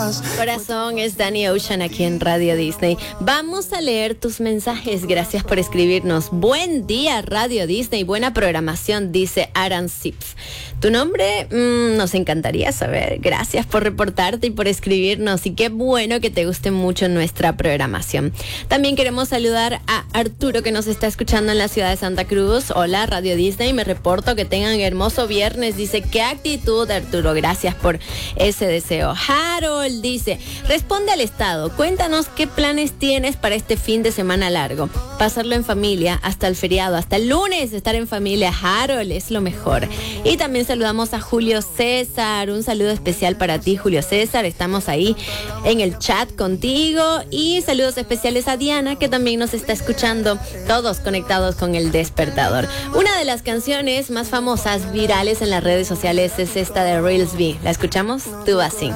Corazón, es Danny Ocean aquí en Radio Disney. Vamos a leer tus mensajes. Gracias por escribirnos. Buen día, Radio Disney. Buena programación, dice Aran Sips. Tu nombre nos encantaría saber. Gracias por reportarte y por escribirnos. Y qué bueno que te guste mucho nuestra programación. También queremos saludar a Arturo, que nos está escuchando en la ciudad de Santa Cruz. Hola, Radio Disney. Me reporto que tengan hermoso viernes. Dice, qué actitud, Arturo. Gracias por ese deseo. Harold dice, responde al Estado. Cuéntanos qué planes tienes para este fin de semana largo. Pasarlo en familia hasta el feriado, hasta el lunes estar en familia. Harold, es lo mejor. Y también saludamos a Julio César. Un saludo especial para ti, Julio César. Estamos ahí en el chat contigo. Y saludos especiales a Diana, que también nos está escuchando, todos conectados con El Despertador. Una de las canciones más famosas, virales en las redes sociales, es esta de Reelsby. ¿La escuchamos? Tú así.